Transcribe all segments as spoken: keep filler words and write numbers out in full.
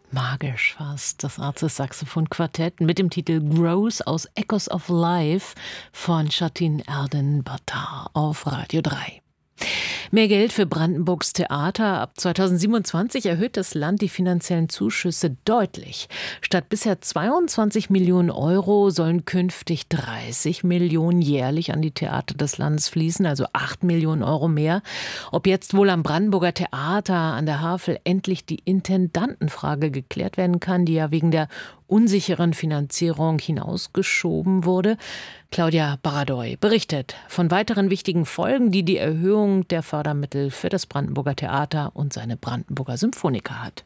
Magisch fast. Das Arcis-Saxophon-Quartett mit dem Titel Grows aus Echoes of Life von Chatin Erden-Battar auf Radio drei. Mehr Geld für Brandenburgs Theater. Ab zweitausendsiebenundzwanzig erhöht das Land die finanziellen Zuschüsse deutlich. Statt bisher zweiundzwanzig Millionen Euro sollen künftig dreißig Millionen jährlich an die Theater des Landes fließen, also acht Millionen Euro mehr. Ob jetzt wohl am Brandenburger Theater an der Havel endlich die Intendantenfrage geklärt werden kann, die ja wegen der unsicheren Finanzierung hinausgeschoben wurde. Claudia Baradoy berichtet von weiteren wichtigen Folgen, die die Erhöhung der Fördermittel für das Brandenburger Theater und seine Brandenburger Symphoniker hat.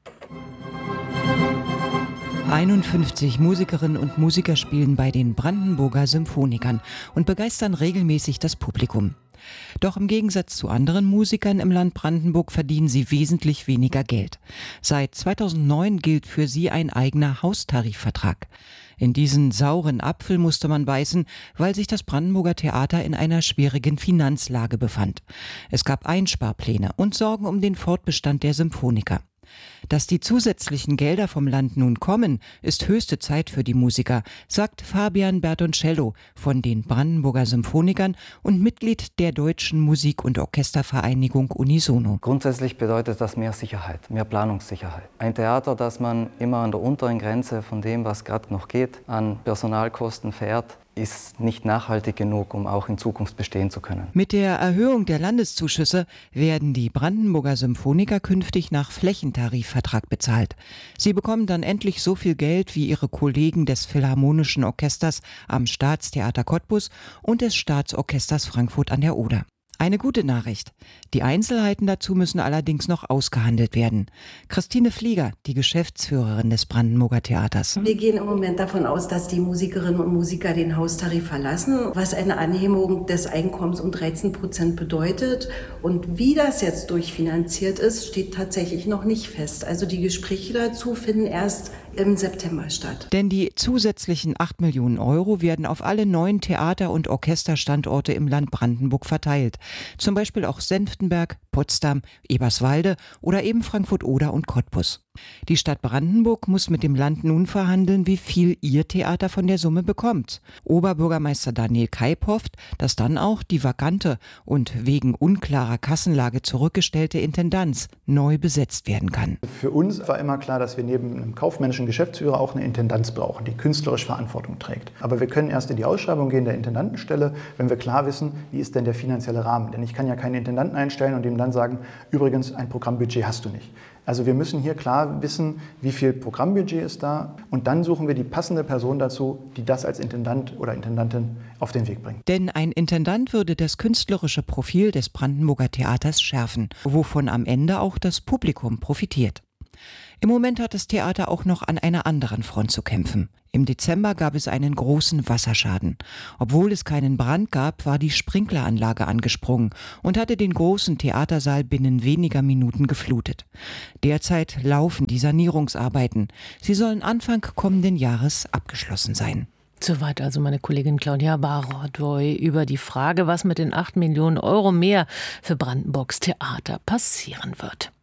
einundfünfzig Musikerinnen und Musiker spielen bei den Brandenburger Symphonikern und begeistern regelmäßig das Publikum. Doch im Gegensatz zu anderen Musikern im Land Brandenburg verdienen sie wesentlich weniger Geld. Seit zweitausendneun gilt für sie ein eigener Haustarifvertrag. In diesen sauren Apfel musste man beißen, weil sich das Brandenburger Theater in einer schwierigen Finanzlage befand. Es gab Einsparpläne und Sorgen um den Fortbestand der Symphoniker. Dass die zusätzlichen Gelder vom Land nun kommen, ist höchste Zeit für die Musiker, sagt Fabian Bertoncello von den Brandenburger Symphonikern und Mitglied der Deutschen Musik- und Orchestervereinigung Unisono. Grundsätzlich bedeutet das mehr Sicherheit, mehr Planungssicherheit. Ein Theater, das man immer an der unteren Grenze von dem, was gerade noch geht, an Personalkosten fährt, ist nicht nachhaltig genug, um auch in Zukunft bestehen zu können. Mit der Erhöhung der Landeszuschüsse werden die Brandenburger Symphoniker künftig nach Flächentarifvertrag bezahlt. Sie bekommen dann endlich so viel Geld wie ihre Kollegen des Philharmonischen Orchesters am Staatstheater Cottbus und des Staatsorchesters Frankfurt an der Oder. Eine gute Nachricht. Die Einzelheiten dazu müssen allerdings noch ausgehandelt werden. Christine Flieger, die Geschäftsführerin des Brandenburger Theaters. Wir gehen im Moment davon aus, dass die Musikerinnen und Musiker den Haustarif verlassen, was eine Anhebung des Einkommens um dreizehn Prozent bedeutet. Und wie das jetzt durchfinanziert ist, steht tatsächlich noch nicht fest. Also die Gespräche dazu finden erst im September statt. Denn die zusätzlichen acht Millionen Euro werden auf alle neuen Theater- und Orchesterstandorte im Land Brandenburg verteilt. Zum Beispiel auch Senftenberg, Potsdam, Eberswalde oder eben Frankfurt-Oder und Cottbus. Die Stadt Brandenburg muss mit dem Land nun verhandeln, wie viel ihr Theater von der Summe bekommt. Oberbürgermeister Daniel Keip hofft, dass dann auch die vakante und wegen unklarer Kassenlage zurückgestellte Intendanz neu besetzt werden kann. Für uns war immer klar, dass wir neben einem kaufmännischen Geschäftsführer auch eine Intendanz brauchen, die künstlerisch Verantwortung trägt. Aber wir können erst in die Ausschreibung gehen der Intendantenstelle, wenn wir klar wissen, wie ist denn der finanzielle Rahmen. Denn ich kann ja keinen Intendanten einstellen und ihm dann sagen, übrigens, ein Programmbudget hast du nicht. Also wir müssen hier klar wissen, wie viel Programmbudget ist da und dann suchen wir die passende Person dazu, die das als Intendant oder Intendantin auf den Weg bringt. Denn ein Intendant würde das künstlerische Profil des Brandenburger Theaters schärfen, wovon am Ende auch das Publikum profitiert. Im Moment hat das Theater auch noch an einer anderen Front zu kämpfen. Im Dezember gab es einen großen Wasserschaden. Obwohl es keinen Brand gab, war die Sprinkleranlage angesprungen und hatte den großen Theatersaal binnen weniger Minuten geflutet. Derzeit laufen die Sanierungsarbeiten. Sie sollen Anfang kommenden Jahres abgeschlossen sein. Soweit also meine Kollegin Claudia Baradoy über die Frage, was mit den acht Millionen Euro mehr für Brandenburgs Theater passieren wird.